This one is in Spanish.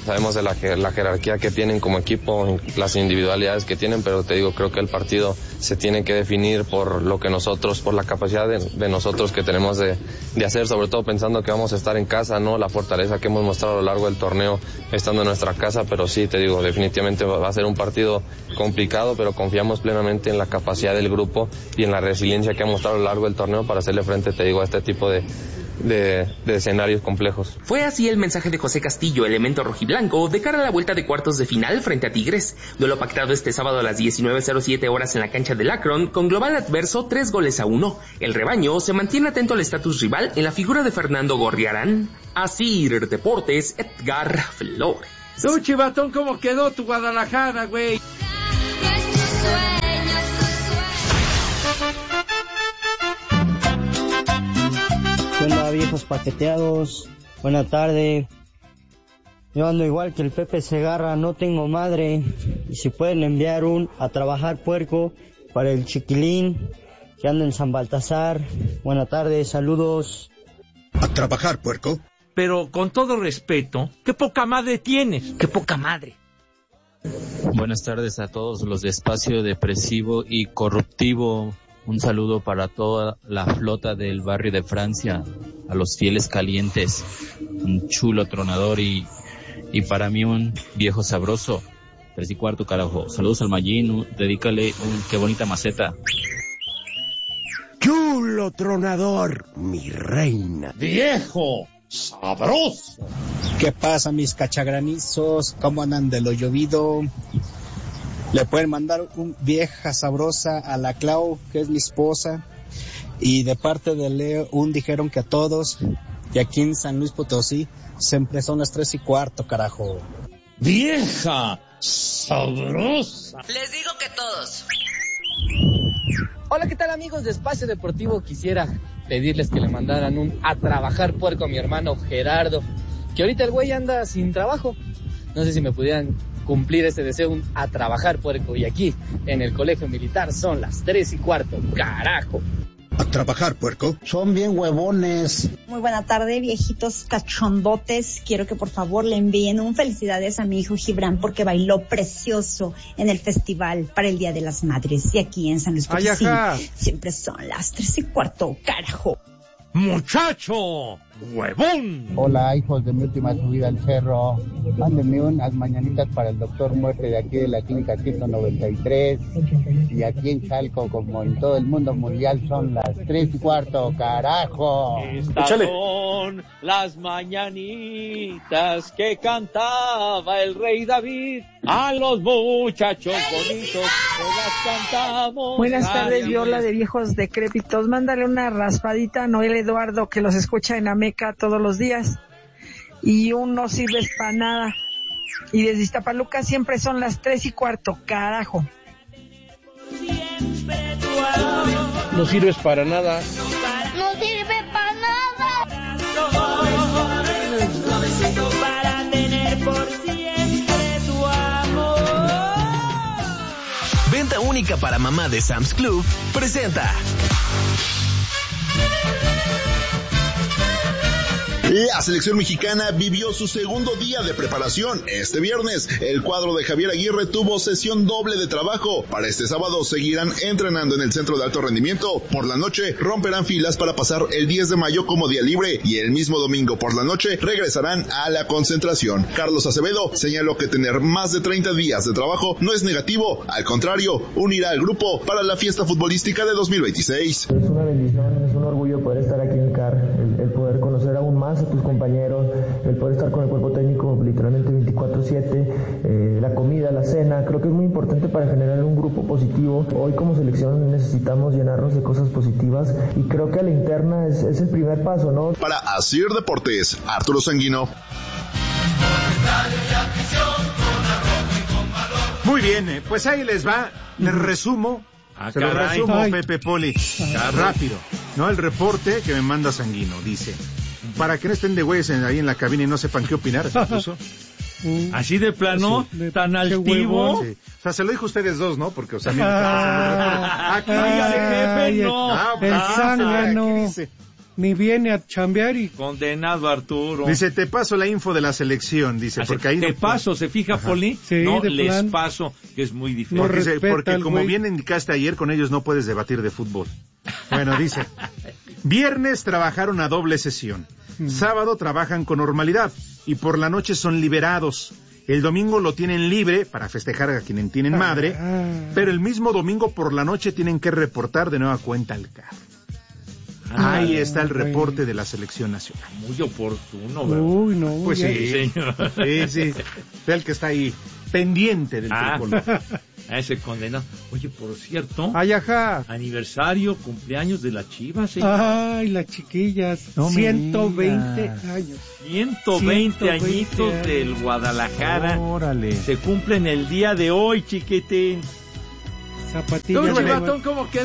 sabemos de la jerarquía que tienen como equipo, las individualidades que tienen, pero te digo, creo que el partido se tiene que definir por lo que nosotros, por la capacidad de nosotros que tenemos de hacer, sobre todo pensando que vamos a estar en casa, ¿no? La fortaleza que hemos mostrado a lo largo del torneo estando en nuestra casa, pero sí, te digo, definitivamente va a ser un partido complicado, pero confiamos plenamente en la capacidad del grupo y en la resiliencia que ha mostrado a lo largo del torneo para hacerle frente, te digo, a este tipo de escenarios complejos. Fue así el mensaje de José Castillo, elemento rojiblanco, de cara a la vuelta de cuartos de final frente a Tigres. Duelo pactado este sábado a las 19:07 horas en la cancha del Akron, con global adverso 3-1. El rebaño se mantiene atento al estatus rival en la figura de Fernando Gorriarán. Asir Deportes, Edgar Flores. Tú, chivatón, ¿cómo quedó tu Guadalajara, güey? Hola, viejos paqueteados, buena tarde. Yo ando igual que el Pepe Segarra, no tengo madre. Y si pueden enviar un a trabajar puerco para el chiquilín que anda en San Baltasar. Buena tarde, saludos. ¿A trabajar puerco? Pero con todo respeto, ¿qué poca madre tienes? ¡Qué poca madre! Buenas tardes a todos los de Espacio Depresivo y Corruptivo. Un saludo para toda la flota del barrio de Francia, a los fieles calientes, un chulo tronador y para mí un viejo sabroso. 3:15, carajo. Saludos al Mayín, dedícale un qué bonita maceta. Chulo tronador, mi reina. Viejo sabroso. ¿Qué pasa, mis cachagranizos? ¿Cómo andan de lo llovido? Le pueden mandar un vieja sabrosa a la Clau, que es mi esposa. Y de parte de Leo, dijeron que a todos. Y aquí en San Luis Potosí, siempre son las 3:15, carajo. Vieja sabrosa. Les digo que todos. Hola, ¿qué tal, amigos de Espacio Deportivo? Quisiera pedirles que le mandaran un a trabajar puerco a mi hermano Gerardo, que ahorita el güey anda sin trabajo. No sé si me pudieran cumplir ese deseo, un a trabajar puerco. Y aquí, en el colegio militar, son las 3:15, carajo. ¿A trabajar puerco? Son bien huevones. Muy buena tarde, viejitos cachondotes. Quiero que por favor le envíen un felicidades a mi hijo Gibran porque bailó precioso en el festival para el Día de las Madres. Y aquí en San Luis Potosí siempre son las 3:15, carajo. ¡Muchacho! ¡Huevón! Hola, hijos de mi última subida al cerro. Mándenme unas mañanitas para el doctor Muerte de aquí de la clínica 193. Y aquí en Chalco, como en todo el mundo mundial, son las 3:15, carajo. Estas son las mañanitas que cantaba el rey David. A los muchachos bonitos que las cantamos. Buenas tardes, Viola de viejos decrépitos. Mándale una raspadita a Noel Eduardo, que los escucha en Ameca todos los días. Y un no sirves para nada. Y desde Iztapaluca siempre son las 3:15, carajo. No sirves para nada. No sirve para nada. Para tener por siempre tu amor. Venta única para mamá de Sam's Club presenta. La selección mexicana vivió su segundo día de preparación. Este viernes, el cuadro de Javier Aguirre tuvo sesión doble de trabajo. Para este sábado seguirán entrenando en el centro de alto rendimiento. Por la noche romperán filas para pasar el 10 de mayo como día libre y el mismo domingo por la noche regresarán a la concentración. Carlos Acevedo señaló que tener más de 30 días de trabajo no es negativo. Al contrario, unirá al grupo para la fiesta futbolística de 2026. Es una bendición, es un orgullo poder estar aquí en CAR, el poder conocer aún más a tus compañeros, el poder estar con el cuerpo técnico literalmente 24/7, la comida, la cena, creo que es muy importante para generar un grupo positivo. Hoy como selección necesitamos llenarnos de cosas positivas y creo que a la interna es el primer paso, ¿no? Para Asir Deportes, Arturo Sanguino. Muy bien, pues ahí les va, les resumo. Se lo resumo, Pepe Poli, rápido, ¿no? El reporte que me manda Sanguino, dice, para que no estén de güeyes ahí en la cabina y no sepan qué opinar, se puso. Así de plano, tan altivo. Sí. O sea, se lo dijo a ustedes dos, ¿no? Porque, o sea, a mí me está pasando el reporte. Aquí dice jefe, no. El zángano. ni viene a chambear y... Condenado Arturo. Dice, te paso la info de la selección, dice, porque ahí... Te paso, ¿se fija, Poli? Sí, no, de les plan. paso, que es muy difícil. Porque como bien indicaste ayer, con ellos no puedes debatir de fútbol. Bueno, dice, viernes trabajaron a doble sesión, sábado trabajan con normalidad y por la noche son liberados. El domingo lo tienen libre para festejar a quienes tienen madre, pero el mismo domingo por la noche tienen que reportar de nueva cuenta al CAR. Ahí está el reporte de la selección nacional. Muy oportuno, ¿verdad? Uy, no. Pues sí, señor. Sí. El que está ahí pendiente del fútbol. A ese condenado. Oye, por cierto, Ay, ajá. aniversario, cumpleaños de la Chivas, señor. Ay, las chiquillas. No 120 años. 120 añitos del Guadalajara. Órale. Se cumplen el día de hoy, chiquitín. Zapatillas. Chivatón, ¿cómo que